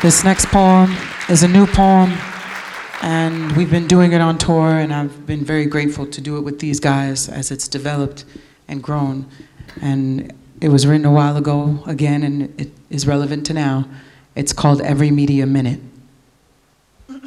This next poem is a new poem, and we've been doing it on tour, and I've been very grateful to do it with these guys as it's developed and grown. And it was written a while ago, again, and it is relevant to now. It's called Every Media Minute.